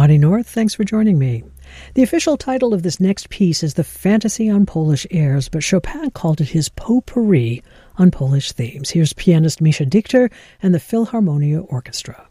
Bonnie North, thanks for joining me. The official title of this next piece is The Fantasy on Polish Airs, but Chopin called it his potpourri on Polish themes. Here's pianist Mischa Dichter and the Philharmonia Orchestra.